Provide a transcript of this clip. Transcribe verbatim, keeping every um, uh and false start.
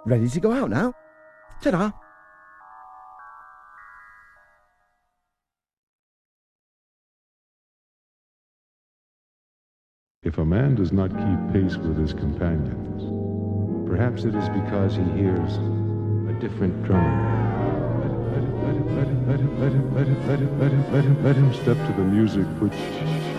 Ready to go out now? Ta-da! If a man does not keep pace with his companions, perhaps it is because he hears a different drummer. Let him, let him, let him, let him, let him, let him, let him, let him, let him, let him step to the music which